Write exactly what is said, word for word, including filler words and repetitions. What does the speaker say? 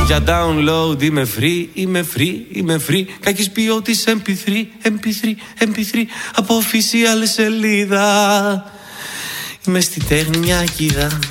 Για download είμαι free, είμαι free, είμαι free. Κακής ποιότητας εμ πι θρι, εμ πι θρι, εμ πι θρι. Από official σελίδα. Είμαι στη τέχνη μια κίδα.